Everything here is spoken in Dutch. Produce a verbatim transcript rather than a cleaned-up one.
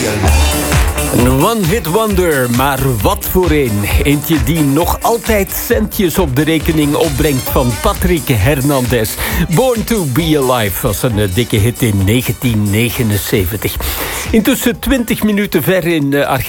Een one-hit wonder, maar wat voor een. Eentje die nog altijd centjes op de rekening opbrengt van Patrick Hernandez. Born to be Alive was een dikke hit in negentien negenenzeventig. Intussen twintig minuten ver in Argentinië.